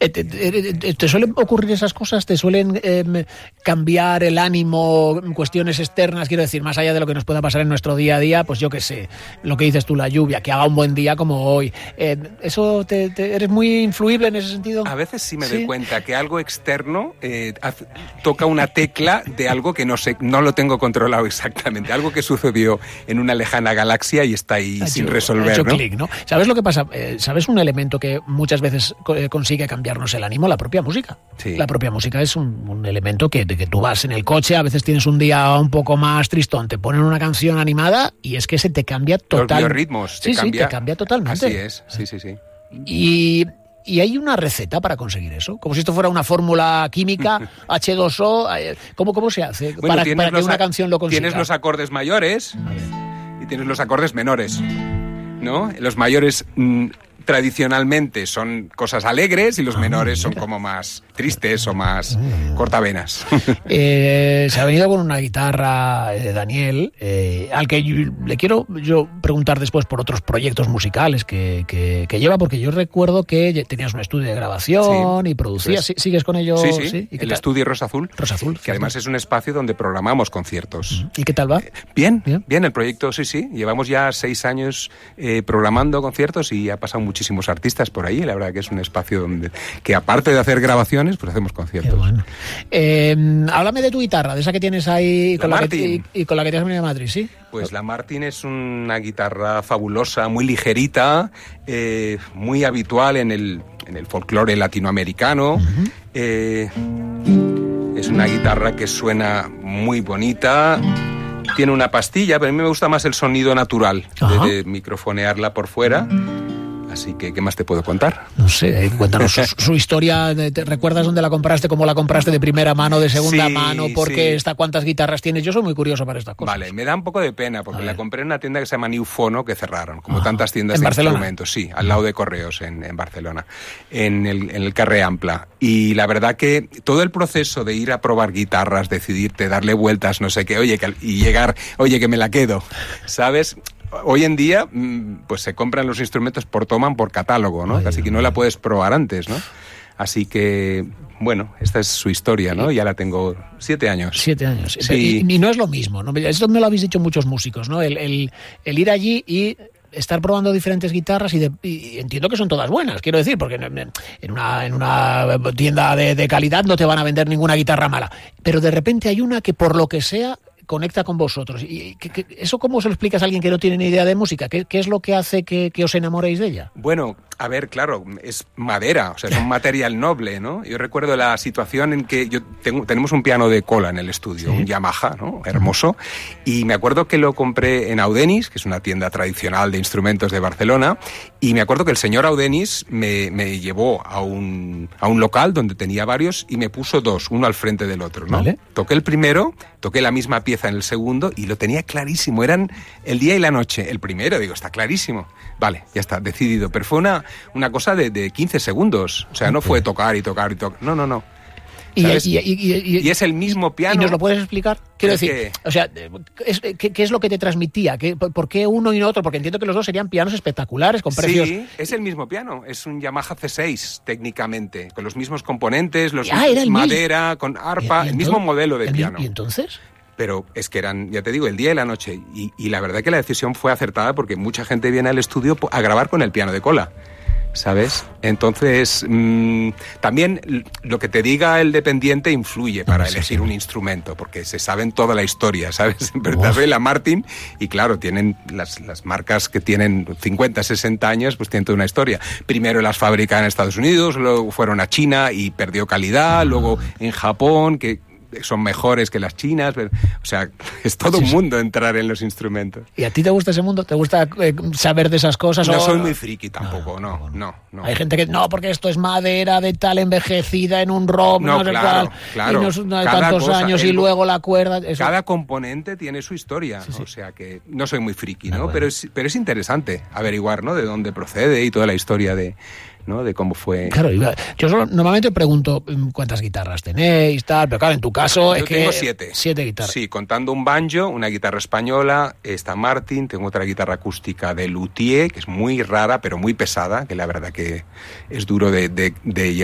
¿Te suelen ocurrir esas cosas? ¿Te suelen cambiar el ánimo, cuestiones externas? Quiero decir, más allá de lo que nos pueda pasar en nuestro día a día, pues yo qué sé, lo que dices tú, la lluvia, que haga un buen día como hoy. ¿Eso eres muy influible en ese sentido? A veces sí me doy cuenta que algo externo toca una tecla de algo que no lo tengo controlado exactamente, algo que sucedió en una lejana galaxia y está ahí sin resolver, ¿no? Clic, ¿no? ¿Sabes lo que pasa? ¿Sabes un elemento que muchas veces consigue cambiarnos el ánimo? La propia música. Sí. La propia música es un elemento que tú vas en el coche, a veces tienes un día un poco más tristón, te ponen una canción animada y es que se te cambia totalmente. Los biorritmos te cambia totalmente. Así es, sí. ¿Y hay una receta para conseguir eso? Como si esto fuera una fórmula química, H2O. ¿Cómo se hace para que una canción lo consiga? Tienes los acordes mayores y tienes los acordes menores, ¿no? Los mayores tradicionalmente son cosas alegres y los menores son como más tristes o más cortavenas. Se ha venido con una guitarra, Daniel, al que le quiero yo preguntar después por otros proyectos musicales que lleva, porque yo recuerdo que tenías un estudio de grabación y producías. Pues, ¿Sigues con ello? Sí. ¿Y el estudio Rosa Azul, que además es un espacio donde programamos conciertos. ¿Y qué tal va? Bien, el proyecto, sí. Llevamos ya 6 años programando conciertos y ha pasado muchísimos artistas por ahí. La verdad que es un espacio donde que aparte de hacer grabaciones, pues hacemos conciertos. Qué bueno. Háblame de tu guitarra, de esa que tienes ahí con la que te has venido a Madrid, ¿sí? Pues la Martin es una guitarra fabulosa, muy ligerita, muy habitual en el folclore latinoamericano. Es una guitarra que suena muy bonita. Tiene una pastilla, pero a mí me gusta más el sonido natural de microfonearla por fuera. Así que, ¿qué más te puedo contar? No sé, cuéntanos su historia. ¿Te recuerdas dónde la compraste? ¿Cómo la compraste? ¿De primera mano, de segunda mano? ¿Por qué cuántas guitarras tienes? Yo soy muy curioso para estas cosas. Vale, me da un poco de pena porque la compré en una tienda que se llama New Fono, que cerraron, como tantas tiendas de instrumentos. Sí, al lado de Correos en Barcelona, en el Carrer Ampla. Y la verdad que todo el proceso de ir a probar guitarras, decidirte, darle vueltas, no sé qué, y llegar, que me la quedo, ¿sabes? Hoy en día, pues se compran los instrumentos por catálogo, ¿no? Así que no la puedes probar antes, ¿no? Así que, bueno, esta es su historia, ¿no? Ya la tengo 7 años. 7 años. Sí. Y no es lo mismo, ¿no? Esto me lo habéis dicho muchos músicos, ¿no? El ir allí y estar probando diferentes guitarras y entiendo que son todas buenas, quiero decir, porque en una tienda de calidad no te van a vender ninguna guitarra mala. Pero de repente hay una que, por lo que sea, conecta con vosotros. ¿Y eso cómo se lo explicas a alguien que no tiene ni idea de música? ¿Qué es lo que hace que os enamoréis de ella? Bueno, a ver, claro, es madera, o sea, es un material noble, ¿no? Yo recuerdo la situación en que tenemos un piano de cola en el estudio, un Yamaha, ¿no? Hermoso, y me acuerdo que lo compré en Audenis, que es una tienda tradicional de instrumentos de Barcelona, y me acuerdo que el señor Audenis me llevó a un local donde tenía varios y me puso 2, uno al frente del otro, ¿no? ¿Vale? Toqué el primero, toqué la misma pieza en el segundo y lo tenía clarísimo, eran el día y la noche. El primero, digo, está clarísimo. Vale, ya está, decidido. Pero fue una cosa de 15 segundos. O sea, no fue tocar y tocar y tocar. No. Y es el mismo piano. ¿Y nos lo puedes explicar? Quiero decir, o sea, ¿qué es lo que te transmitía? ¿Por qué uno y no otro? Porque entiendo que los dos serían pianos espectaculares, con precios... Sí, es el mismo piano. Es un Yamaha C6, técnicamente, con los mismos componentes, madera, con arpa, el mismo modelo de piano. ¿Y entonces? Pero es que eran, ya te digo, el día y la noche. Y la verdad que la decisión fue acertada porque mucha gente viene al estudio a grabar con el piano de cola, ¿sabes? Entonces, también lo que te diga el dependiente influye para elegir un instrumento, porque se saben toda la historia, ¿sabes? Pero la Martin, y claro, tienen las marcas que tienen 50, 60 años, pues tienen toda una historia. Primero las fabrican en Estados Unidos, luego fueron a China y perdió calidad, luego en Japón, que son mejores que las chinas, pero, o sea, es todo un mundo entrar en los instrumentos. ¿Y a ti te gusta ese mundo? ¿Te gusta saber de esas cosas? No soy muy friki tampoco, no. Hay gente que, porque esto es madera de tal envejecida en un rock, claro, y no tantos cosa, años y luego la cuerda... Eso. Cada componente tiene su historia, o sea que no soy muy friki, ¿no? Bueno. Pero es interesante averiguar, ¿no? De dónde procede y toda la historia de cómo fue. Claro, yo normalmente pregunto cuántas guitarras tenéis, tal, pero claro, en tu caso yo tengo 7. 7 guitarras. Sí, contando un banjo, una guitarra española, esta Martin, tengo otra guitarra acústica de luthier, que es muy rara, pero muy pesada, que la verdad que es duro de